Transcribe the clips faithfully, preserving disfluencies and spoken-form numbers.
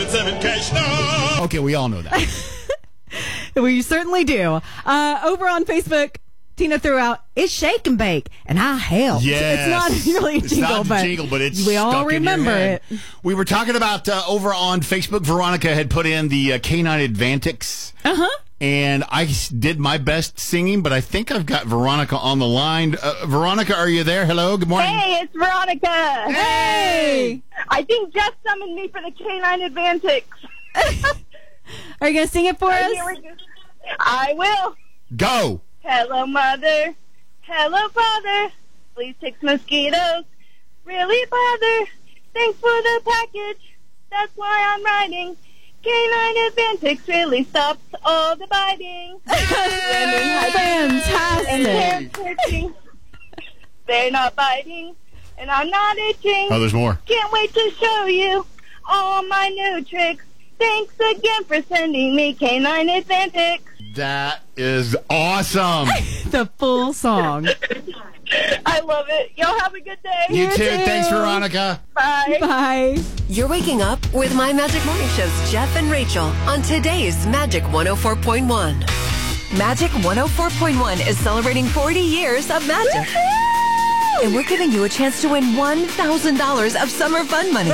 seven seven cash now. Okay, we all know that. We certainly do. Uh, over on Facebook, Tina threw out, it's shake and bake, and I helped. Yes. It's not really a It's jingle, not a but, jingle, but it's we all stuck in your remember head. it. We were talking about uh, over on Facebook, Veronica had put in the uh, Canine Advantix. Uh-huh. And I s- did my best singing, but I think I've got Veronica on the line. Uh, Veronica, are you there? Hello, good morning. Hey, it's Veronica. Hey! I think Jeff summoned me for the Canine Advantix. Are you going to sing it for us? Here we go. I will. Go. Hello, Mother. Hello, Father. Please take mosquitoes. Really bother. Thanks for the package. That's why I'm writing. Canine Advantix really stops all the biting. Fantastic. And they're itching. They're not biting. And I'm not itching. Oh, there's more. Can't wait to show you all my new tricks. Thanks again for sending me Canine Advantix. That is awesome. The full song. I love it. Y'all have a good day. You too. too. Thanks, Veronica. Bye. Bye. You're waking up with My Magic Morning Show's Jeff and Rachel on today's Magic one oh four point one. Magic one oh four point one is celebrating forty years of magic. And we're giving you a chance to win one thousand dollars of summer fun money.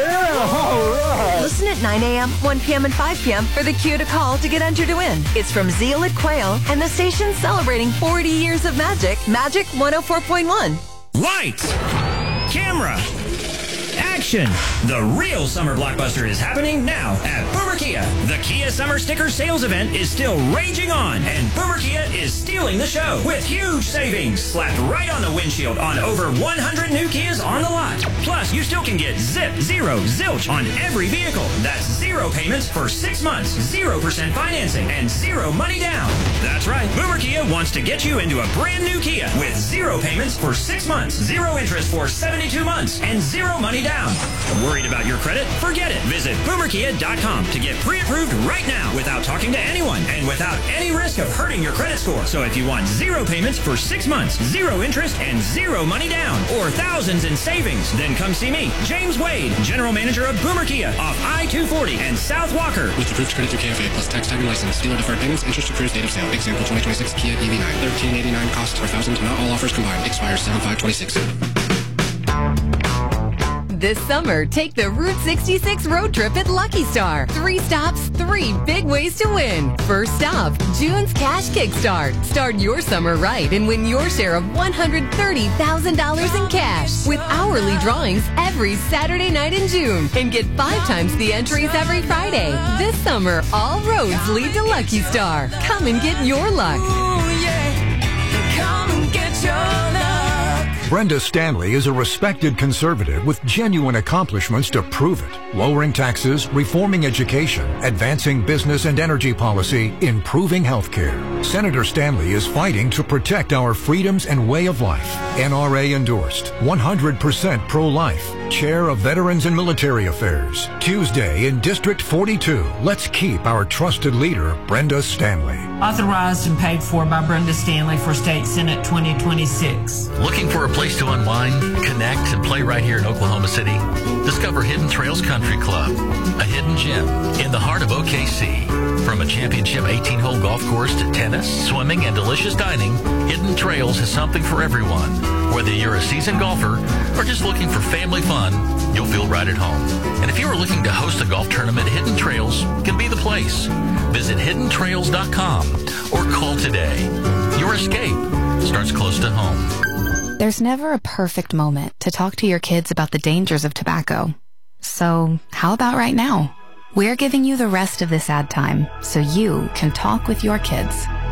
Listen at nine a.m., one p.m., and five p.m. for the cue to call to get entered to win. It's from Zeal at Quail and the station celebrating forty years of magic, Magic one oh four point one. Lights, camera, action. The real summer blockbuster is happening now at Boomer Kia. The Kia Summer Sticker Sales Event is still raging on, and Boomer Kia is stealing the show with huge savings slapped right on the windshield on over one hundred new Kias on the lot. Plus, you still can get zip, zero, zilch on every vehicle. That's zero payments for six months, zero percent financing, and zero money down. That's right. Boomer Kia wants to get you into a brand new Kia with zero payments for six months, zero interest for seventy-two months, and zero money down. Worried about your credit? Forget it. Visit boomer kia dot com to get pre-approved right now without talking to anyone and without any risk of hurting your credit score. So if you want zero payments for six months, zero interest, and zero money down, or thousands in savings, then come see me, James Wade, General Manager of Boomer Kia off I two forty and South Walker. With approved credit through K F A plus tax, time, and license. Dealer deferred payments, interest accrues, date of sale. Example twenty twenty-six Kia E V nine. thirteen eighty-nine costs per thousand. Not all offers combined. Expires seven five twenty-six. This summer, take the Route sixty-six road trip at Lucky Star. Three stops, three big ways to win. First stop, June's Cash Kickstart. Start your summer right and win your share of one hundred thirty thousand dollars in cash with hourly drawings every Saturday night in June. And get five times the entries every Friday. This summer, all roads lead to Lucky Star. Come and get your luck. Ooh, yeah. Come and get your luck. Brenda Stanley is a respected conservative with genuine accomplishments to prove it. Lowering taxes, reforming education, advancing business and energy policy, improving healthcare. Senator Stanley is fighting to protect our freedoms and way of life. N R A endorsed, one hundred percent pro-life. Chair of Veterans and Military Affairs. Tuesday in District forty-two. Let's keep our trusted leader, Brenda Stanley. Authorized and paid for by Brenda Stanley for State Senate twenty twenty-six. Looking for a place to unwind, connect, and play right here in Oklahoma City? Discover Hidden Trails Country Club, a hidden gem in the heart of O K C. From a championship eighteen-hole golf course to tennis, swimming, and delicious dining, Hidden Trails has something for everyone. Whether you're a seasoned golfer or just looking for family fun, you'll feel right at home. And if you are looking to host a golf tournament, Hidden Trails can be the place. Visit hidden trails dot com or call today. Your escape starts close to home. There's never a perfect moment to talk to your kids about the dangers of tobacco. So how about right now? We're giving you the rest of this ad time so you can talk with your kids.